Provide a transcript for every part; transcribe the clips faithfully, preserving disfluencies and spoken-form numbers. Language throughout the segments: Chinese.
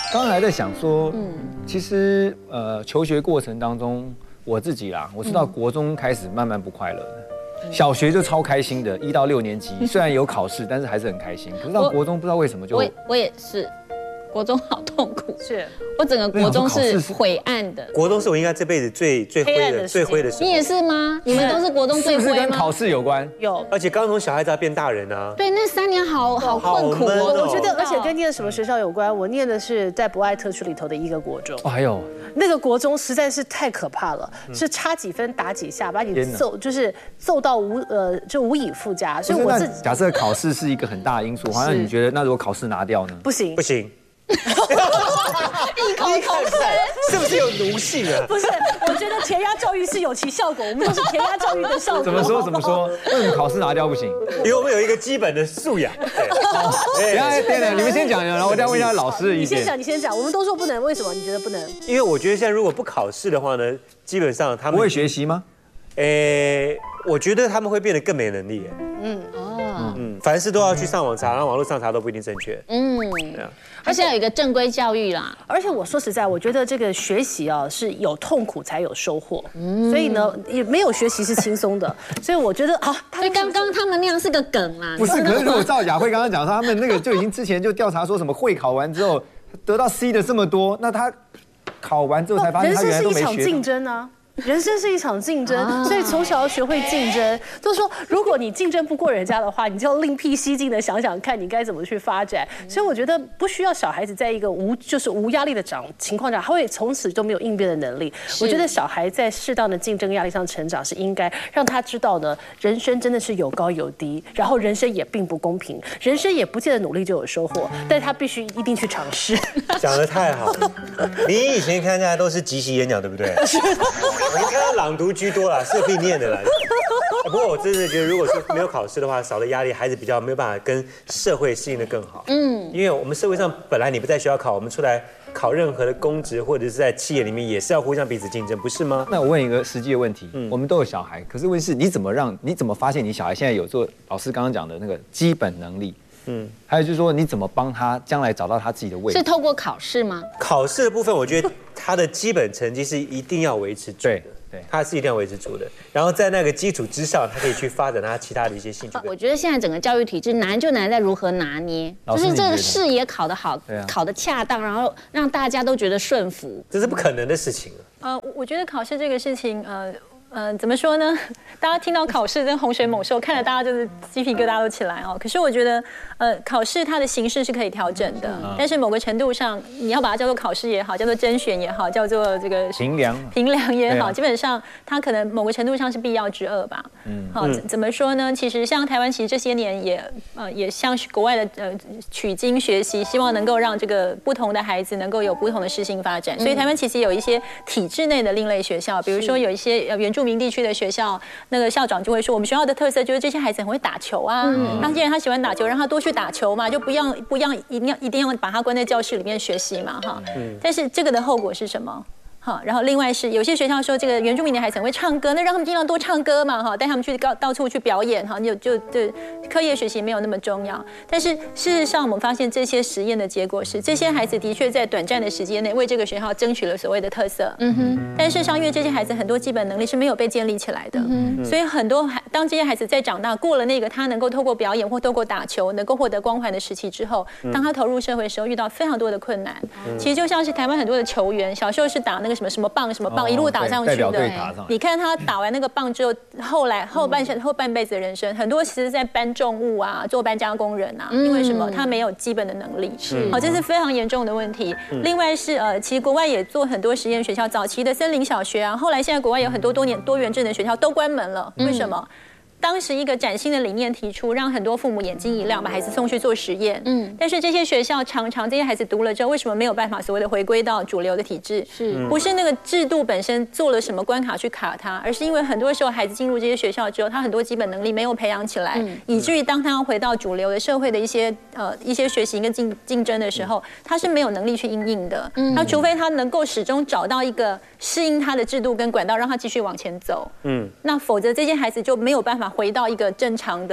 刚才在想说，嗯，其实呃，求学过程当中，我自己啦，我是到国中开始慢慢不快乐的，小学就超开心的，一到六年级虽然有考试，但是还是很开心。可是到国中不知道为什么就我我也是。国中好痛苦， 是我整个国中是灰暗的。 国中是我应该这辈子最最灰的、最灰的时候。 你也是吗？你们都是国中最灰吗？ 是跟考试有关？ 有， 而且刚从小孩子要变大人啊。 对，那三年好好困苦哦。 我觉得，而且跟念什么学校有关。我念的是在博爱特区里头的一个国中。 哦，还有那个国中实在是太可怕了，是差几分打几下，把你揍，就是揍到无呃就无以复加。所以我自己假设考试是一个很大的因素，好像你觉得那如果考试拿掉呢？ 不行， 不行。 一口口水， 是不是有奴性啊？ 不是，我觉得填鸭教育是有其效果，我们都是填鸭教育的效果。 怎么说？怎么说？为什么考试拿掉不行？ 因为我们有一个基本的素养。 等一下，等等，你们先讲，然后我再问一下老师的意见。 你先讲，你先讲。我们都说不能，为什么？你觉得不能？ 因为我觉得现在如果不考试的话呢，基本上他们不会学习吗？ 诶，我觉得他们会变得更没能力。嗯哦，嗯，凡事都要去上网查，然后网络上查都不一定正确。嗯， 对啊。而且要有一个正规教育啦。 而且我说实在，我觉得这个学习啊是有痛苦才有收获，所以呢也没有学习是轻松的。所以我觉得啊， 所以刚刚他们那样是个梗啦。 不是，可是如果照雅慧刚刚讲说，他们那个就已经之前就调查说什么会考完之后得到 C 的这么多，那他考完之后才发现他原来都没学。 人生是一场竞争啊。人生是一场竞争，所以从小要学会竞争。就是说，如果你竞争不过人家的话，你就要另辟蹊径的想想看，你该怎么去发展。所以我觉得不需要小孩子在一个无就是无压力的长情况下，他会从此都没有应变的能力。我觉得小孩在适当的竞争压力上成长是应该让他知道呢，人生真的是有高有低，然后人生也并不公平，人生也不见得努力就有收获，但他必须一定去尝试。 讲得太好了，你以前看下来都是即席演讲，对不对？我们看到朗读居多啦，是必念的啦。不过我真的觉得，如果是没有考试的话，少了压力，孩子比较没有办法跟社会适应的更好。嗯，因为我们社会上本来你不在学校考，我们出来考任何的公职或者是在企业里面，也是要互相彼此竞争，不是吗？ 那我问一个实际的问题，嗯，我们都有小孩，可是问题是你怎么让你怎么发现你小孩现在有做老师刚刚讲的那个基本能力？嗯，还有就是说，你怎么帮他将来找到他自己的位置？ 是透过考试吗？ 考试的部分，我觉得他的基本成绩是一定要维持住的， 对， 他是一定要维持住的。然后在那个基础之上，他可以去发展他其他的一些兴趣。 我觉得现在整个教育体制难就难在如何拿捏，就是这个视野考得好，考得恰当，然后让大家都觉得顺服， 这是不可能的事情。 呃，我觉得考试这个事情，呃。呃，怎么说呢？大家听到考试跟洪水猛兽，看着大家就是鸡皮疙瘩都起来哦。可是我觉得，呃，考试它的形式是可以调整的，嗯、但是某个程度上，你要把它叫做考试也好，叫做甄选也好，叫做这个评量评量也好，啊、基本上它可能某个程度上是必要之恶吧。嗯，好、哦，怎么说呢？其实像台湾，其实这些年也呃也向国外的呃取经学习，希望能够让这个不同的孩子能够有不同的适性发展。所以台湾其实有一些体制内的另类学校，比如说有一些呃原住民地区的学校，那个校长就会说，我们学校的特色就是这些孩子很会打球啊。嗯、那既然他喜欢打球，让他多去打球嘛，就不要不要一定要一定要把他关在教室里面学习嘛，哈。嗯、但是这个的后果是什么？好，然后另外是有些学校说这个原住民的孩子很会唱歌，那让他们尽量多唱歌嘛，哈，带他们去到到处去表演，哈，就就就课业学习没有那么重要。但是事实上，我们发现这些实验的结果是，这些孩子的确在短暂的时间内为这个学校争取了所谓的特色，嗯哼。但事实上，因为这些孩子很多基本能力是没有被建立起来的，嗯、所以很多当这些孩子在长大过了那个他能够透过表演或透过打球能够获得光环的时期之后，当他投入社会的时候，遇到非常多的困难。嗯、其实就像是台湾很多的球员，小时候是打那个什么什么棒什么棒，一路打上去的。你看他打完那个棒之后，后来后半生后半辈子的人生，很多其实在搬重物啊，做搬家工人啊，因为什么？他没有基本的能力，是好，这是非常严重的问题。另外是呃，其实国外也做很多实验学校，早期的森林小学啊，后来现在国外有很多多年多元制的学校都关门了，为什么？当时一个崭新的理念提出，让很多父母眼睛一亮，把孩子送去做实验。嗯，但是这些学校常常这些孩子读了之后，为什么没有办法所谓的回归到主流的体制？是不是那个制度本身做了什么关卡去卡他，而是因为很多时候孩子进入这些学校之后，他很多基本能力没有培养起来，嗯、以至于当他要回到主流的社会的一些呃一些学习跟竞竞争的时候，他是没有能力去因应的。嗯，他除非他能够始终找到一个适应他的制度跟管道，让他继续往前走。嗯，那否则这些孩子就没有办法回到一个正常的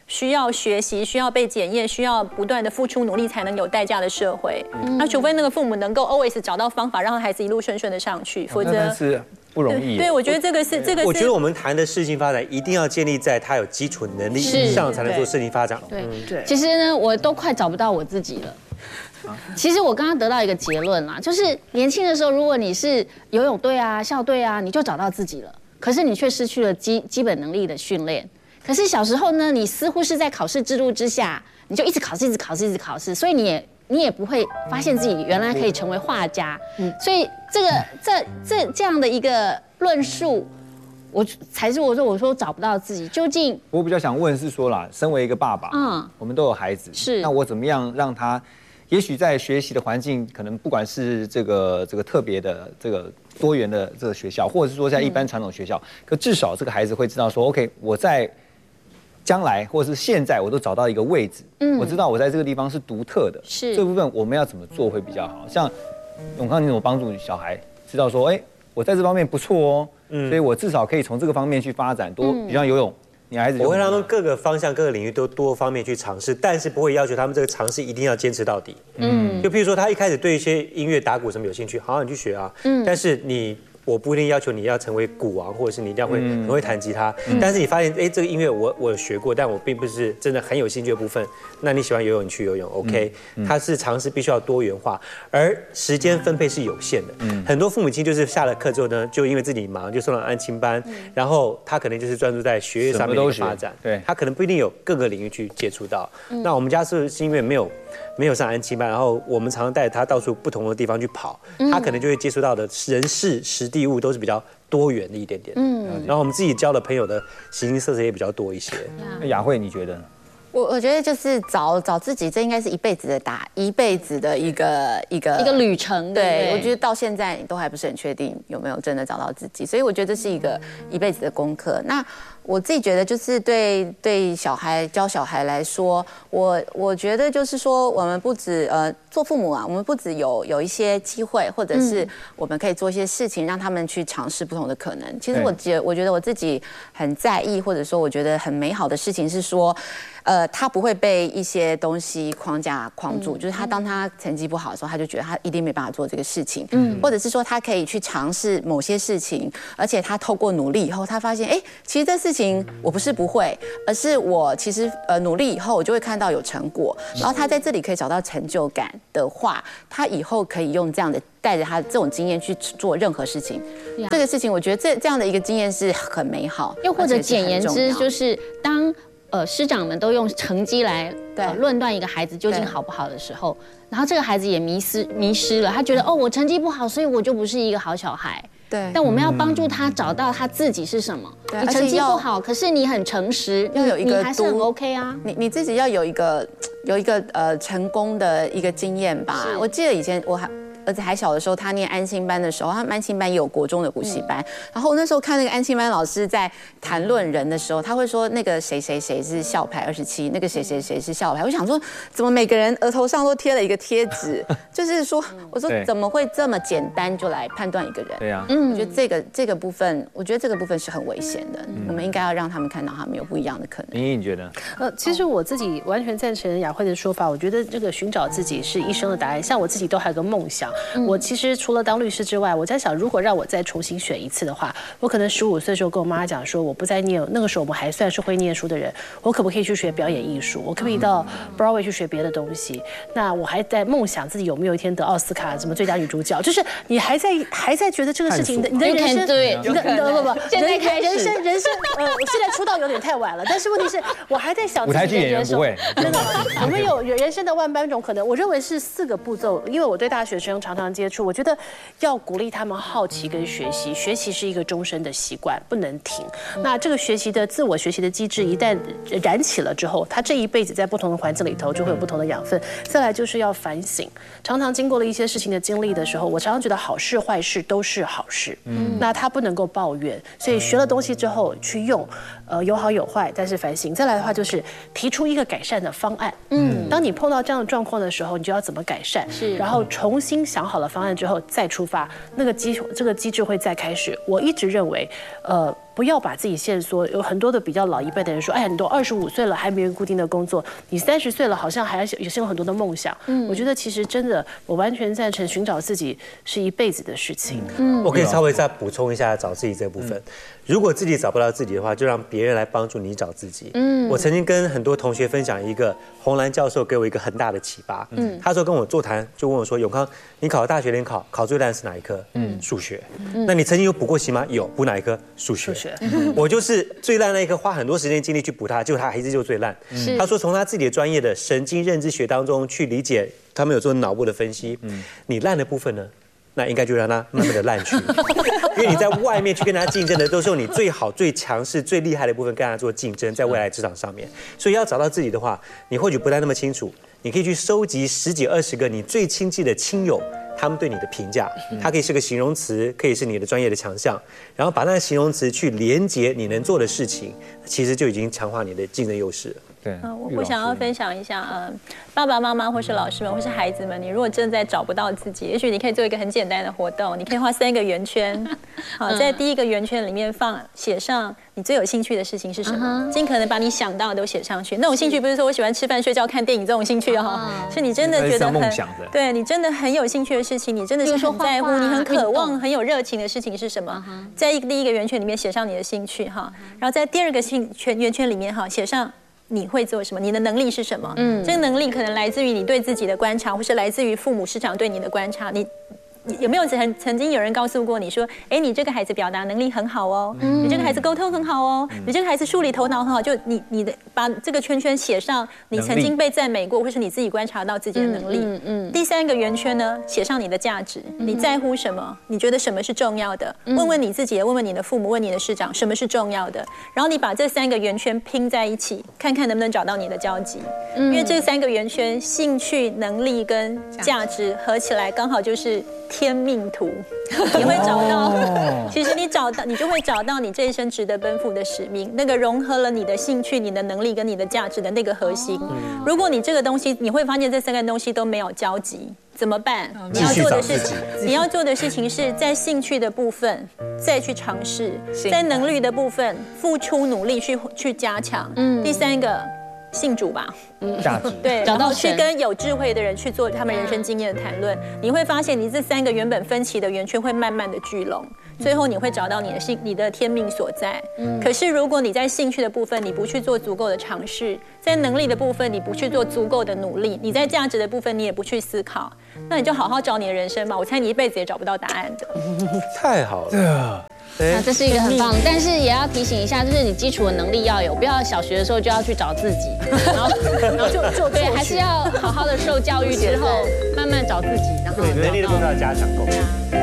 需要学习、需要被检验、需要不断的付出努力才能有代价的社会。嗯、那除非那个父母能够 always 找到方法，让孩子一路顺顺的上去，否则是不容易。 对，我觉得这个是这个是。 我觉得我们谈的事情发展一定要建立在他有基础能力以上，才能做事情发展。 对对。其实呢，我都快找不到我自己了。其实我刚刚得到一个结论啦，就是年轻的时候，如果你是游泳队啊、校队啊，你就找到自己了。可是你却失去了基基本能力的训练。可是小时候呢，你似乎是在考试制度之下，你就一直考试、一直考试、一直考试，所以你也你也不会发现自己原来可以成为画家。嗯，所以这个这这这样的一个论述，我才是我说我说找不到自己究竟。 我比较想问是说啦，身为一个爸爸，嗯，我们都有孩子， 是那我怎么样让他？也许在学习的环境，可能不管是这个这个特别的这个多元的这个学校，或者是说在一般传统学校，可至少这个孩子会知道说 ，OK， 我在将来或者是现在，我都找到一个位置，嗯，我知道我在这个地方是独特的， 是这部分我们要怎么做会比较好？像永康，你怎么帮助小孩知道说，哎，我在这方面不错哦，嗯，所以我至少可以从这个方面去发展，多比方游泳。 我会让他们各个方向、各个领域都多方面去尝试，但是不会要求他们这个尝试一定要坚持到底。嗯，就譬如说他一开始对一些音乐、打鼓什么有兴趣，好，你去学啊。嗯，但是你。我不一定要求你要成为鼓王，或者是你一定要会很会弹吉他。嗯、但是你发现，哎，这个音乐我我有学过，但我并不是真的很有兴趣的部分。那你喜欢游泳，你去游泳 ，OK？、嗯、它是尝试必须要多元化，而时间分配是有限的。嗯、很多父母亲就是下了课之后呢，就因为自己忙，就送到安亲班，嗯、然后他可能就是专注在学业上面的发展。对，他可能不一定有各个领域去接触到。嗯、那我们家是是因为没有。没有上安亲班，然后我们常常带着他到处不同的地方去跑，嗯、他可能就会接触到的人事、实地物都是比较多元的一点点。嗯，然后我们自己交的朋友的形形色色也比较多一些。 那雅慧，你觉得？ 我我觉得就是找找自己，这应该是一辈子的答，一辈子的一个一个一个旅程。 对，我觉得到现在你都还不是很确定有没有真的找到自己，所以我觉得这是一个一辈子的功课。那我自己觉得就是对对小孩教小孩来说，我我觉得就是说我们不止呃做父母啊，我们不止有有一些机会，或者是我们可以做一些事情让他们去尝试不同的可能。其实我觉我觉得我自己很在意，或者说我觉得很美好的事情是说。呃，他不会被一些东西框架框住，嗯、就是他当他成绩不好的时候，他就觉得他一定没办法做这个事情，嗯，或者是说他可以去尝试某些事情，而且他透过努力以后，他发现，哎，其实这事情我不是不会，而是我其实呃努力以后，我就会看到有成果，然后他在这里可以找到成就感的话，他以后可以用这样的带着他这种经验去做任何事情。Yeah. 这个事情，我觉得这这样的一个经验是很美好， 又或者简言之，就是当。呃，师长们都用成绩来呃论断一个孩子究竟好不好的时候，然后这个孩子也迷失迷失了，他觉得哦，我成绩不好，所以我就不是一个好小孩。 对， 但我们要帮助他找到他自己是什么。 对， 你成绩不好，可是你很诚实， 要有一个你还是很 OK 啊。 你你自己要有一个有一个呃成功的一个经验吧。我记得以前我还。儿子还小的时候，他念安亲班的时候，他们安亲班也有国中的补习班。嗯、然后那时候看那个安亲班老师在谈论人的时候，他会说那个谁谁谁是校排二十七，那个谁谁谁是校排。我想说，怎么每个人额头上都贴了一个贴纸？就是说，我说怎么会这么简单就来判断一个人？ 对呀， 嗯，我觉得这个这个部分，我觉得这个部分是很危险的。嗯、我们应该要让他们看到他们有不一样的可能。 莹莹，你觉得？ 呃，其实我自己完全赞成雅慧的说法。我觉得这个寻找自己是一生的答案。像我自己都还有个梦想，嗯、我其实。除了当律师之外，我在想，如果让我再重新选一次的话，我可能十五岁的时候跟我妈讲说，我不再念，那个时候我们还算是会念书的人，我可不可以去学表演艺术？我可不可以到 Broadway 去学别的东西？那我还在梦想自己有没有一天得奥斯卡，什么最佳女主角？就是你还在还在觉得这个事情，你的人生，你的不不不， 现在开始人生人生，呃，我现在出道有点太晚了，但是问题是我还在想舞台剧演员不会， 真的，我们有人生的万般种可能。我认为是四个步骤，因为我对大学生常常接触，我觉得。要鼓励他们好奇跟学习，学习是一个终身的习惯，不能停。那这个学习的自我学习的机制一旦燃起了之后，他这一辈子在不同的环境里头就会有不同的养分。再来就是要反省，常常经过了一些事情的经历的时候，我常常觉得好事坏事都是好事。嗯，那他不能够抱怨，所以学了东西之后去用，呃，有好有坏，但是反省。再来的话就是提出一个改善的方案。嗯，当你碰到这样的状况的时候，你就要怎么改善？是，然后重新想好了方案之后再出发，那个机这个机制会再开始。我一直认为，呃， 不要把自己限缩。有很多的比较老一辈的人说，哎呀，你都二十五岁了还没有固定的工作，你三十岁了好像还也是有很多的梦想。嗯，我觉得其实真的，我完全赞成寻找自己是一辈子的事情。 嗯，我可以稍微再补充一下找自己这部分。如果自己找不到自己的话，就让别人来帮助你找自己。嗯，我曾经跟很多同学分享一个洪兰教授给我一个很大的启发。嗯，他说跟我座谈就问我说，永康，你考大学联考考最烂是哪一科？嗯，数学。那你曾经有补过习吗？有，补哪一科？数学。数学。我就是最烂那一科，花很多时间精力去补它，结果他还是就最烂。他说从他自己的专业的神经认知学当中去理解，他们有做脑部的分析。嗯，你烂的部分呢？那应该就让它慢慢的烂去，因为你在外面去跟他竞争的，都是用你最好、最强势、最厉害的部分跟他做竞争，在未来职场上面。所以要找到自己的话，你或许不太那么清楚，你可以去收集十几二十个你最亲近的亲友，他们对你的评价，它可以是个形容词，可以是你的专业的强项，然后把那个形容词去连接你能做的事情，其实就已经强化你的竞争优势了。 对， 我我想要分享一下，嗯、呃，爸爸妈妈或是老师们或是孩子们，你如果正在找不到自己，也许你可以做一个很简单的活动，你可以画三个圆圈，好，在第一个圆圈里面放写上你最有兴趣的事情是什么，尽可能把你想到的都写上去。那种兴趣不是说我喜欢吃饭、睡觉、看电影这种兴趣哈，是你真的觉得很，对你真的很有兴趣的事情，你真的是很在乎、你很渴望、很有热情的事情是什么？在一个第一个圆圈里面写上你的兴趣哈，然后在第二个兴圈圆圈里面哈写上你会做什么？你的能力是什么？嗯，这个能力可能来自于你对自己的观察，或是来自于父母师长对你的观察。你有没有曾曾经有人告诉过你说，哎，你这个孩子表达能力很好哦，你这个孩子沟通很好哦，你这个孩子数理头脑很好，就你你的把这个圈圈写上你曾经被赞美过，或是你自己观察到自己的能力。嗯嗯。第三个圆圈呢，写上你的价值，你在乎什么？你觉得什么是重要的？问问你自己，问问你的父母，问你的师长，什么是重要的？然后你把这三个圆圈拼在一起，看看能不能找到你的交集。因为这三个圆圈，兴趣、能力跟价值合起来，刚好就是天命图，你会找到，其实你找到，你就会找到你这一生值得奔赴的使命，那个融合了你的兴趣、你的能力跟你的价值的那个核心。如果你这个东西，你会发现这三个东西都没有交集，怎么办？你要做的事情，你要做的事情是在兴趣的部分再去尝试，在能力的部分付出努力去去加强。嗯，第三个。信主吧， 价值对，找到去跟有智慧的人去做他们人生经验的谈论，你会发现你这三个原本分歧的圆圈会慢慢的聚拢，最后你会找到你的兴你的天命所在。可是如果你在兴趣的部分你不去做足够的尝试，在能力的部分你不去做足够的努力，你在价值的部分你也不去思考，那你就好好找你的人生吧，我猜你一辈子也找不到答案的。 太好了。 那这是一个很棒，但是也要提醒一下，就是你基础的能力要有，不要小学的时候就要去找自己，然后然后就就对，还是要好好的受教育之后，慢慢找自己，然后对能力的部分要加强够。